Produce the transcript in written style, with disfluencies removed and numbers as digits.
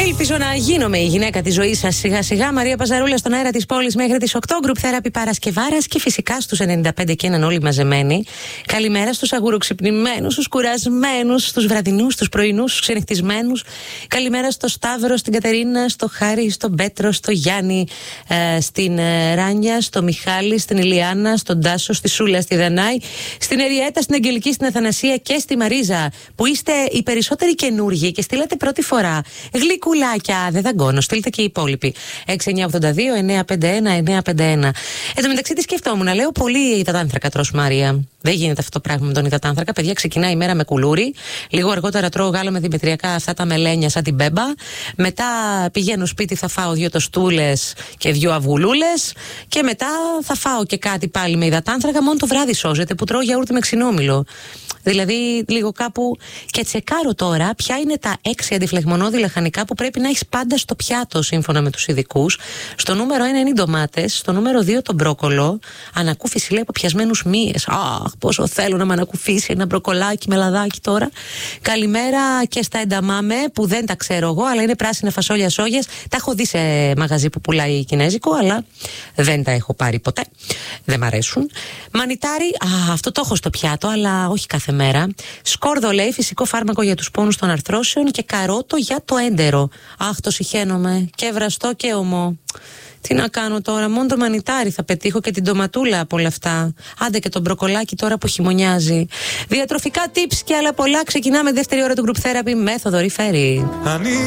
Ελπίζω να γίνομαι η γυναίκα της ζωής σας σιγά σιγά. Μαρία Παζαρούλα στον αέρα της πόλης μέχρι τις 8. Group Therapy Παρασκευάρας και φυσικά στους 95 και έναν όλοι μαζεμένοι. Καλημέρα στους αγουροξυπνημένους, στους κουρασμένους, στους βραδινούς, στους πρωινούς, στους ξενυχτισμένους. Καλημέρα στο Σταύρο, στην Κατερίνα, στο Χάρη, στον Πέτρο, στο Γιάννη, στην Ράνια, στο Μιχάλη, στην Ηλιάνα, στον Τάσο, στη Σούλα, στη Δανάη, στην Εριέτα, στην Αγγελική, στην Αθανασία και στη Μαρίζα, που είστε οι περισσότεροι καινούργοι και στείλατε πρώτη φορά. Γλυκουλάκια, δεν δαγκώνω, στείλτε και οι υπόλοιποι. 6982-951-951. Εν τω μεταξύ, τι σκεφτόμουν, λέω πολύ υδατάνθρακα τρως, Μαρία. Δεν γίνεται αυτό το πράγμα με τον υδατάνθρακα. Παιδιά, ξεκινάει η μέρα με κουλούρι. Λίγο αργότερα τρώω γάλα με δημητριακά, αυτά τα μελένια σαν την μπέμπα. Μετά πηγαίνω σπίτι, θα φάω 2 τοστούλες και 2 αυγουλούλες. Και μετά θα φάω και κάτι πάλι με υδατάνθρακα. Μόνο το βράδυ σώζεται που τρώω γιαούρτι με ξινόμηλο. Δηλαδή, λίγο κάπου. Και τσεκάρω τώρα ποια είναι τα 6 αντιφλεγμονώδη λαχανικά που πρέπει να έχεις πάντα στο πιάτο, σύμφωνα με τους ειδικούς. Στο νούμερο 1 είναι οι ντομάτες. Στο νούμερο 2 το μπρόκολο. Ανακούφιση, λέει, από πιασμένους μύες. Αχ, πόσο θέλω να με ανακουφίσει ένα μπροκολάκι με λαδάκι τώρα. Καλημέρα και στα ενταμάμε, που δεν τα ξέρω εγώ, αλλά είναι πράσινα φασόλια σόγιας. Τα έχω δει σε μαγαζί που πουλάει κινέζικο, αλλά δεν τα έχω πάρει ποτέ. Δεν μ' αρέσουν. Μανιτάρι, αυτό το έχω στο πιάτο, αλλά όχι κάθε μέρα. Σκόρδο, λέει, φυσικό φάρμακο για τους πόνους των αρθρώσεων, και καρότο για το έντερο. Αχ, το συχαίνομαι. Και βραστό και ομό. Τι να κάνω τώρα, μόνο το μανιτάρι θα πετύχω και την ντοματούλα από όλα αυτά. Άντε και τον μπροκολάκι τώρα που χειμωνιάζει. Διατροφικά tips και άλλα πολλά. Ξεκινάμε δεύτερη ώρα του Group Therapy με Θοδωρή Φέρη.